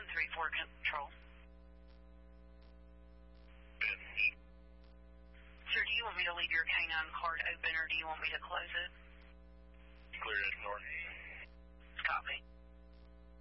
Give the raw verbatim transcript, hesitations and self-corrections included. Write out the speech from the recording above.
one three four Control. Sir, do you want me to leave your canine card open or do you want me to close it?